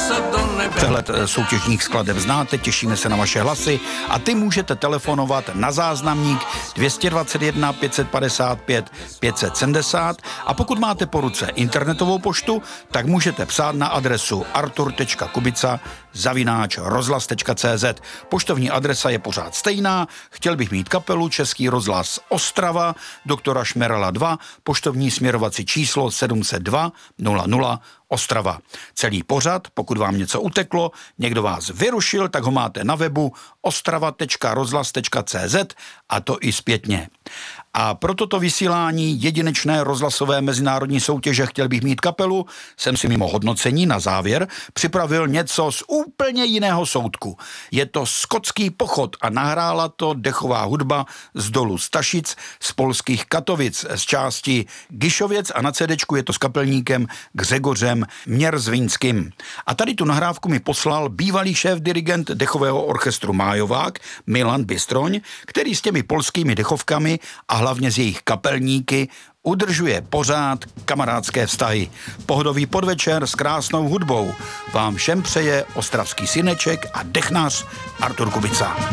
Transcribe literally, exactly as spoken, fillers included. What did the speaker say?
Přehled soutěžních skladeb znáte, těšíme se na vaše hlasy a ty můžete telefonovat na záznamník dvě stě dvacet jedna pět set padesát pět pět set sedmdesát a pokud máte po ruce internetovou poštu, tak můžete psát na adresu artur tečka kubica zavináč rozhlas tečka cé zet. Poštovní adresa je pořád stejná, chtěl bych mít kapelu Český rozhlas Ostrava, doktora Šmerala dva, poštovní směrovací číslo sedm set dva nula nula Ostrava. Celý pořad, pokud vám něco uteklo, někdo vás vyrušil, tak ho máte na webu ostrava tečka rozhlas tečka cé zet a to i zpětně. A pro toto vysílání jedinečné rozhlasové mezinárodní soutěže Chtěl bych mít kapelu jsem si mimo hodnocení na závěr připravil něco z úplně jiného soudku. Je to skotský pochod a nahrála to dechová hudba z dolu Stašic z polských Katovic z části Gišověc a na cédečku je to s kapelníkem Gřegořem Měrzvinským. A tady tu nahrávku mi poslal bývalý šéf dirigent dechového orchestru Májovák Milan Bystroň, který s těmi polskými dechovkami a hlavně z jejich kapelníky udržuje pořád kamarádské vztahy. Pohodový podvečer s krásnou hudbou vám všem přeje ostravský syneček a dechnař Artur Kubica.